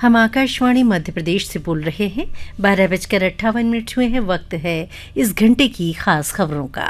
हम आकाशवाणी मध्य प्रदेश से बोल रहे हैं। 12:58 हुए हैं। वक्त है इस घंटे की खास खबरों का।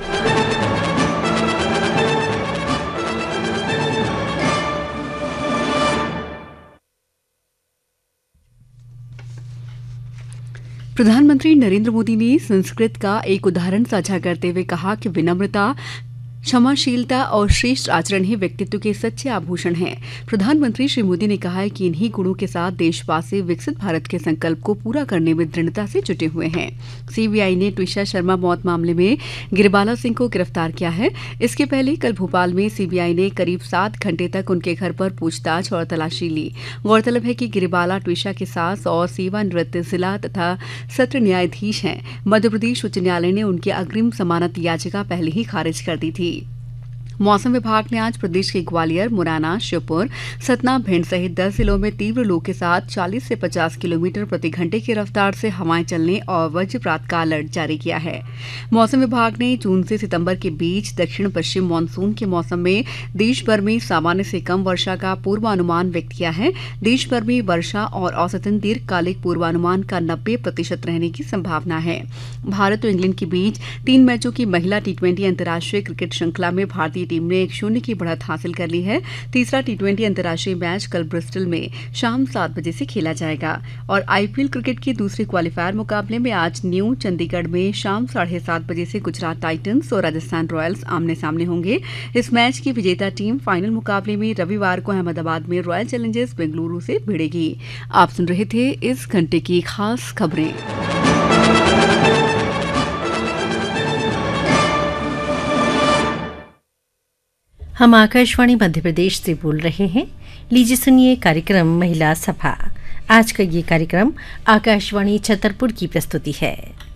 प्रधानमंत्री नरेंद्र मोदी ने संस्कृत का एक उदाहरण साझा करते हुए कहा कि विनम्रता, क्षमाशीलता और श्रेष्ठ आचरण ही व्यक्तित्व के सच्चे आभूषण हैं। प्रधानमंत्री श्री मोदी ने कहा है कि इन्हीं गुणों के साथ देशवासी विकसित भारत के संकल्प को पूरा करने में दृढ़ता से जुटे हुए हैं। सीबीआई ने ट्विशा शर्मा मौत मामले में गिरिबाला सिंह को गिरफ्तार किया है। इसके पहले कल भोपाल में सीबीआई ने करीब 7 घंटे तक उनके घर पर पूछताछ और तलाशी ली। गौरतलब है कि गिरिबाला ट्विशा के सास और सेवानिवृत्त जिला तथा सत्र न्यायाधीश हैं। मध्य प्रदेश उच्च न्यायालय ने उनकी अग्रिम जमानत याचिका पहले ही खारिज कर दी थी। मौसम विभाग ने आज प्रदेश के ग्वालियर, मुरैना, श्योपुर, सतना, भिंड सहित 10 जिलों में तीव्र लू के साथ 40 से 50 किलोमीटर प्रति घंटे की रफ्तार से हवाएं चलने और वज्रपात का अलर्ट जारी किया है। मौसम विभाग ने जून से सितंबर के बीच दक्षिण पश्चिम मानसून के मौसम में देश भर में सामान्य से कम वर्षा का पूर्वानुमान व्यक्त किया है। देश भर में वर्षा और औसतन दीर्घकालिक पूर्वानुमान का 90% रहने की संभावना है। भारत और इंग्लैंड के बीच 3 मैचों की महिला T20 अंतर्राष्ट्रीय क्रिकेट श्रृंखला में भारतीय टीम ने 1-0 की बढ़त हासिल कर ली है। तीसरा T20 अंतर्राष्ट्रीय मैच कल ब्रिस्टल में शाम 7 बजे से खेला जाएगा। और आईपीएल क्रिकेट के दूसरे क्वालीफायर मुकाबले में आज न्यू चंडीगढ़ में शाम 7:30 बजे से गुजरात टाइटंस और राजस्थान रॉयल्स आमने सामने होंगे। इस मैच की विजेता टीम फाइनल मुकाबले में रविवार को अहमदाबाद में रॉयल चैलेंजर्स बेंगलुरु से भिड़ेगी। आप सुन रहे थे इस घंटे की खास खबरें। हम आकाशवाणी मध्य प्रदेश से बोल रहे हैं। लीजिए सुनिए कार्यक्रम महिला सभा। आज का ये कार्यक्रम आकाशवाणी छतरपुर की प्रस्तुति है।